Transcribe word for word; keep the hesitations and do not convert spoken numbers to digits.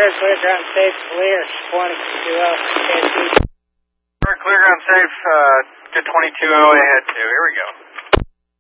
Clear, clear ground safe, clear, twenty-two oh, ahead two. Clear ground safe, uh, to twenty-two oh, ahead two, here we go.